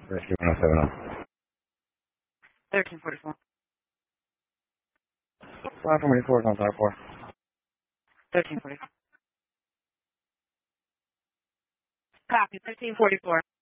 Rescue 107. 1344. Fly from 84, contact 4. 1344. Copy, 1344.